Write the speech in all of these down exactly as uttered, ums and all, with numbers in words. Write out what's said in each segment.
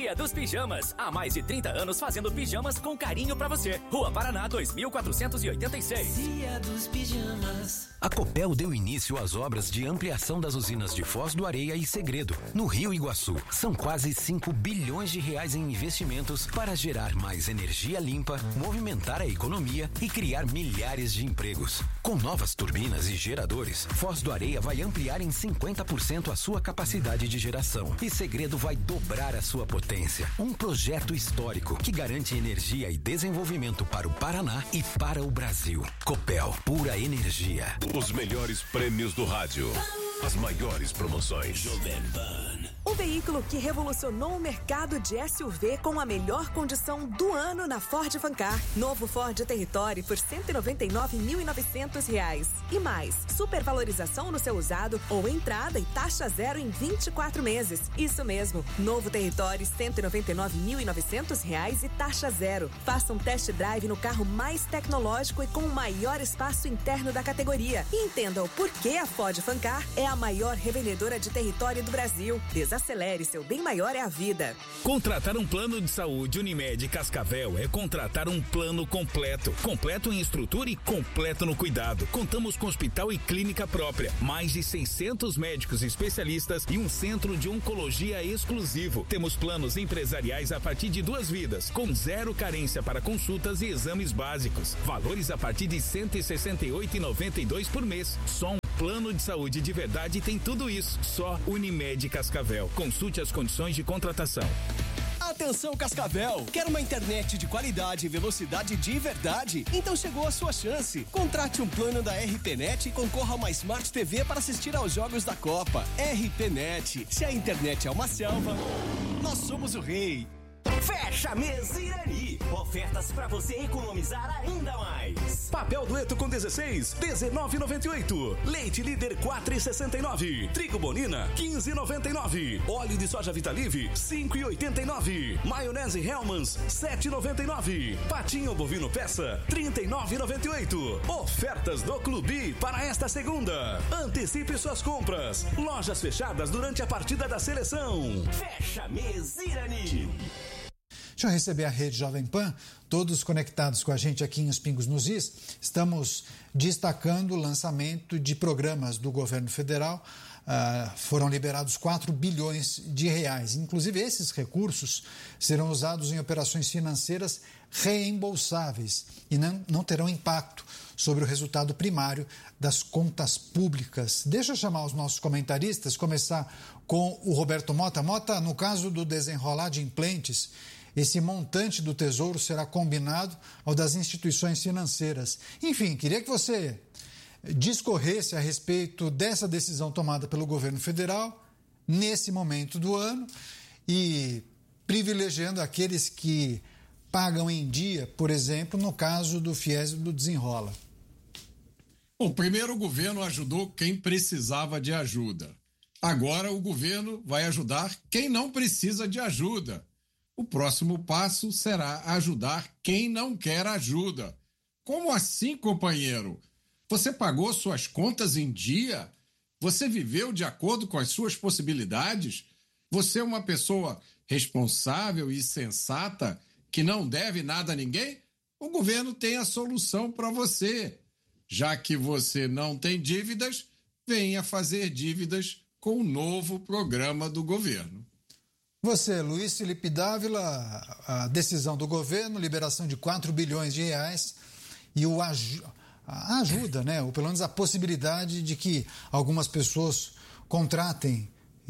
Dia dos Pijamas. Há mais de trinta anos fazendo pijamas com carinho pra você. Rua Paraná, dois mil quatrocentos e oitenta e seis. Dia dos Pijamas. A Copel deu início às obras de ampliação das usinas de Foz do Areia e Segredo, no Rio Iguaçu. São quase cinco bilhões de reais em investimentos para gerar mais energia limpa, movimentar a economia e criar milhares de empregos. Com novas turbinas e geradores, Foz do Areia vai ampliar em cinquenta por cento a sua capacidade de geração e Segredo vai dobrar a sua potência. Um projeto histórico que garante energia e desenvolvimento para o Paraná e para o Brasil. Copel, pura energia. Os melhores prêmios do rádio. As maiores promoções. Jovem Pan. O veículo que revolucionou o mercado de S U V com a melhor condição do ano na Ford Fancar. Novo Ford Territory por cento e noventa e nove mil e novecentos reais. E mais, supervalorização no seu usado ou entrada e taxa zero em vinte e quatro meses. Isso mesmo, novo Territory cento e noventa e nove mil e novecentos reais e taxa zero. Faça um test drive no carro mais tecnológico e com o maior espaço interno da categoria. E entenda o porquê a Ford Fancar é a maior revendedora de Territory do Brasil. Desacelere, seu bem maior é a vida. Contratar um plano de saúde Unimed Cascavel é contratar um plano completo. Completo em estrutura e completo no cuidado. Contamos com hospital e clínica própria, mais de seiscentos médicos especialistas e um centro de oncologia exclusivo. Temos planos empresariais a partir de duas vidas, com zero carência para consultas e exames básicos. Valores a partir de cento e sessenta e oito reais e noventa e dois centavos por mês. Só um plano de saúde de verdade tem tudo isso. Só Unimed Cascavel. Consulte as condições de contratação. Atenção Cascavel, quer uma internet de qualidade e velocidade de verdade? Então chegou a sua chance. Contrate um plano da R P Net e concorra a uma Smart T V para assistir aos jogos da Copa. R P Net, se a internet é uma selva, nós somos o rei. Fecha mês Irani. Ofertas para você economizar ainda mais. Papel dueto com dezesseis, dezenove reais e noventa e oito centavos. Leite líder quatro reais e sessenta e nove centavos. Trigo Bonina, quinze reais e noventa e nove centavos. Óleo de soja Vitalive, cinco reais e oitenta e nove centavos. Maionese Hellmann's, sete reais e noventa e nove centavos. Patinho bovino peça, trinta e nove reais e noventa e oito centavos. Ofertas do Clube para esta segunda. Antecipe suas compras. Lojas fechadas durante a partida da seleção. Fecha mês Irani. Deixa eu receber a rede Jovem Pan, todos conectados com a gente aqui em Os Pingos nos Is. Estamos destacando o lançamento de programas do governo federal. Uh, foram liberados quatro bilhões de reais. Inclusive, esses recursos serão usados em operações financeiras reembolsáveis e não, não terão impacto sobre o resultado primário das contas públicas. Deixa eu chamar os nossos comentaristas, começar com o Roberto Mota. Mota, no caso do desenrolar de implentes, esse montante do Tesouro será combinado ao das instituições financeiras. Enfim, queria que você discorresse a respeito dessa decisão tomada pelo governo federal nesse momento do ano e privilegiando aqueles que pagam em dia, por exemplo, no caso do FIES e do Desenrola. Bom, primeiro o governo ajudou quem precisava de ajuda. Agora o governo vai ajudar quem não precisa de ajuda. O próximo passo será ajudar quem não quer ajuda. Como assim, companheiro? Você pagou suas contas em dia? Você viveu de acordo com as suas possibilidades? Você é uma pessoa responsável e sensata que não deve nada a ninguém? O governo tem a solução para você. Já que você não tem dívidas, venha fazer dívidas com o novo programa do governo. Você, Luiz Felipe Dávila, a decisão do governo, liberação de quatro bilhões de reais e o aj- a ajuda, né? Ou pelo menos a possibilidade de que algumas pessoas contratem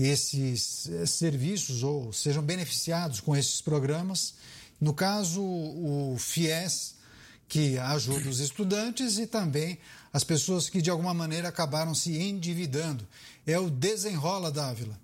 esses serviços ou sejam beneficiados com esses programas. No caso, o FIES, que ajuda os estudantes, e também as pessoas que de alguma maneira acabaram se endividando. É o Desenrola, Dávila.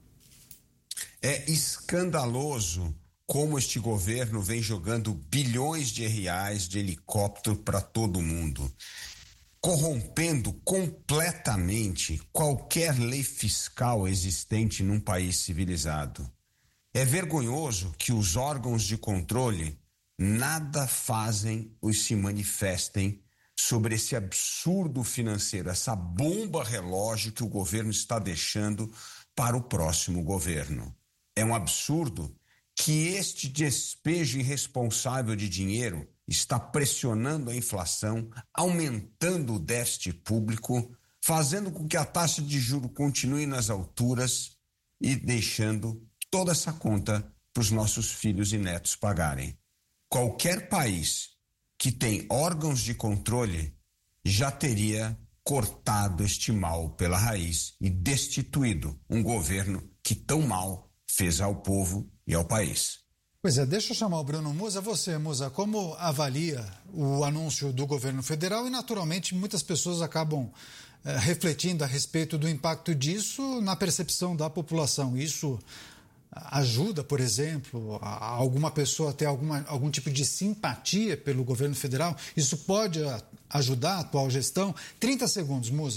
É escandaloso como este governo vem jogando bilhões de reais de helicóptero para todo mundo, corrompendo completamente qualquer lei fiscal existente num país civilizado. É vergonhoso que os órgãos de controle nada fazem ou se manifestem sobre esse absurdo financeiro, essa bomba relógio que o governo está deixando para o próximo governo. É um absurdo que este despejo irresponsável de dinheiro está pressionando a inflação, aumentando o déficit público, fazendo com que a taxa de juros continue nas alturas e deixando toda essa conta para os nossos filhos e netos pagarem. Qualquer país que tem órgãos de controle já teria cortado este mal pela raiz e destituído um governo que tão mal fez ao povo e ao país. Pois é, deixa eu chamar o Bruno Musa. Você, Musa, como avalia o anúncio do governo federal? E, naturalmente, muitas pessoas acabam eh, refletindo a respeito do impacto disso na percepção da população. Isso ajuda, por exemplo, a alguma pessoa a ter alguma, algum tipo de simpatia pelo governo federal? Isso pode ajudar a atual gestão? trinta segundos, Musa.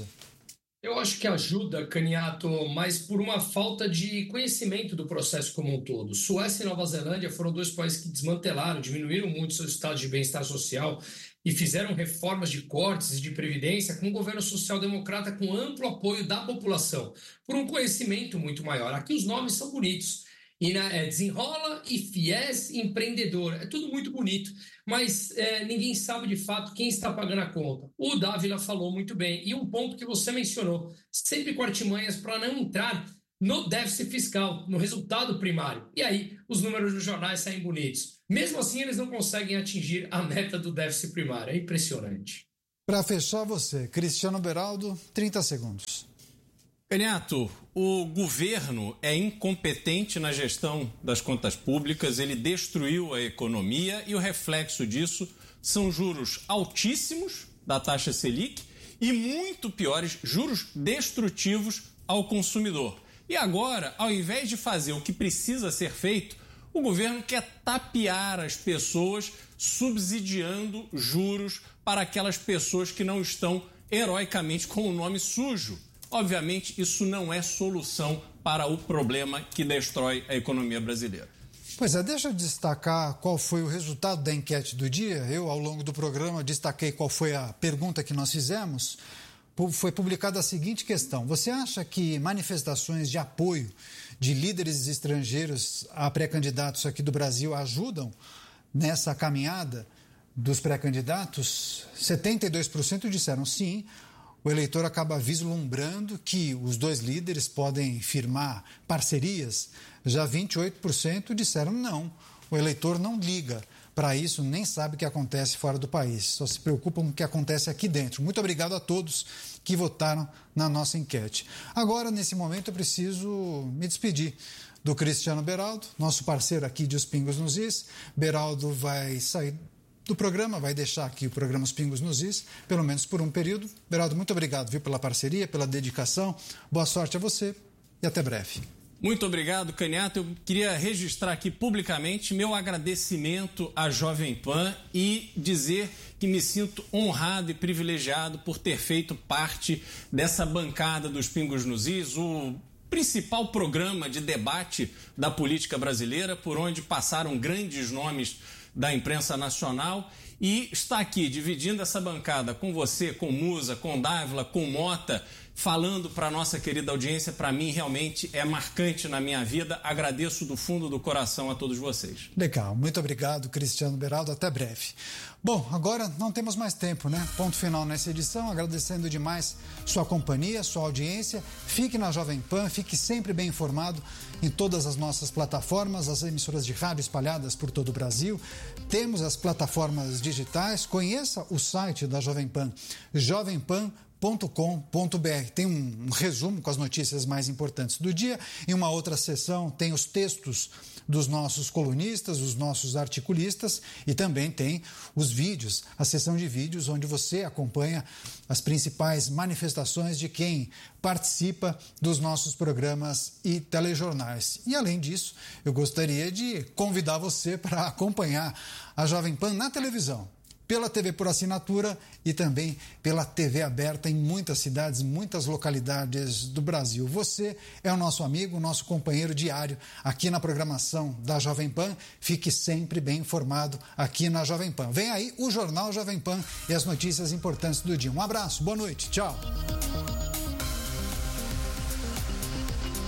Eu acho que ajuda, Caniato, mas por uma falta de conhecimento do processo como um todo. Suécia e Nova Zelândia foram dois países que desmantelaram, diminuíram muito seu estado de bem-estar social e fizeram reformas de cortes e de previdência com um governo social-democrata com amplo apoio da população, por um conhecimento muito maior. Aqui os nomes são bonitos. E na, é, Desenrola e Fies Empreendedor. É tudo muito bonito, mas é, ninguém sabe de fato quem está pagando a conta. O Dávila falou muito bem. E um ponto que você mencionou, sempre com artimanhas para não entrar no déficit fiscal, no resultado primário. E aí os números dos jornais saem bonitos. Mesmo assim, eles não conseguem atingir a meta do déficit primário. É impressionante. Para fechar você, Cristiano Beraldo, trinta segundos. Caniato, o governo é incompetente na gestão das contas públicas, ele destruiu a economia e o reflexo disso são juros altíssimos da taxa Selic e muito piores, juros destrutivos ao consumidor. E agora, ao invés de fazer o que precisa ser feito, o governo quer tapear as pessoas subsidiando juros para aquelas pessoas que não estão heroicamente com o nome sujo. Obviamente, isso não é solução para o problema que destrói a economia brasileira. Pois é, deixa eu destacar qual foi o resultado da enquete do dia. Eu, ao longo do programa, destaquei qual foi a pergunta que nós fizemos. Foi publicada a seguinte questão: você acha que manifestações de apoio de líderes estrangeiros a pré-candidatos aqui do Brasil ajudam nessa caminhada dos pré-candidatos? setenta e dois por cento disseram sim. O eleitor acaba vislumbrando que os dois líderes podem firmar parcerias. Já vinte e oito por cento disseram não. O eleitor não liga para isso, nem sabe o que acontece fora do país. Só se preocupa com o que acontece aqui dentro. Muito obrigado a todos que votaram na nossa enquete. Agora, nesse momento, eu preciso me despedir do Cristiano Beraldo, nosso parceiro aqui de Os Pingos nos Is. Beraldo vai sair do programa, vai deixar aqui o programa Os Pingos nos Is, pelo menos por um período. Beraldo, muito obrigado, viu, pela parceria, pela dedicação. Boa sorte a você e até breve. Muito obrigado, Caniato. Eu queria registrar aqui publicamente meu agradecimento à Jovem Pan e dizer que me sinto honrado e privilegiado por ter feito parte dessa bancada dos Pingos nos Is, o principal programa de debate da política brasileira, por onde passaram grandes nomes da imprensa nacional, e está aqui dividindo essa bancada com você, com Musa, com Dávila, com Mota, falando para a nossa querida audiência. Para mim realmente é marcante na minha vida. Agradeço do fundo do coração a todos vocês. Legal, muito obrigado, Cristiano Beraldo, até breve. Bom, agora não temos mais tempo, né? Ponto final nessa edição, agradecendo demais sua companhia, sua audiência. Fique na Jovem Pan, fique sempre bem informado em todas as nossas plataformas, as emissoras de rádio espalhadas por todo o Brasil. Temos as plataformas digitais, conheça o site da Jovem Pan, jovem pan ponto com ponto b r. Tem um, um resumo com as notícias mais importantes do dia. Em uma outra seção tem os textos dos nossos colunistas, os nossos articulistas, e também tem os vídeos, a seção de vídeos onde você acompanha as principais manifestações de quem participa dos nossos programas e telejornais. E além disso, eu gostaria de convidar você para acompanhar a Jovem Pan na televisão, pela T V por assinatura e também pela T V aberta em muitas cidades, muitas localidades do Brasil. Você é o nosso amigo, o nosso companheiro diário aqui na programação da Jovem Pan. Fique sempre bem informado aqui na Jovem Pan. Vem aí o Jornal Jovem Pan e as notícias importantes do dia. Um abraço, boa noite, tchau.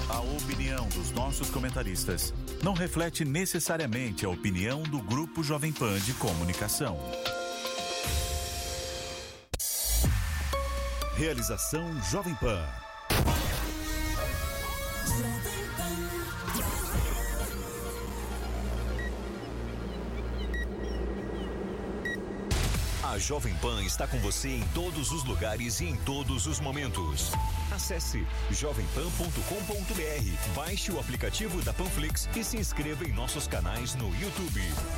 opinião dos nossos comentaristas não reflete necessariamente a opinião do Grupo Jovem Pan de Comunicação. Realização Jovem Pan. A Jovem Pan está com você em todos os lugares e em todos os momentos. Acesse jovem pan ponto com ponto br, baixe o aplicativo da Panflix e se inscreva em nossos canais no YouTube.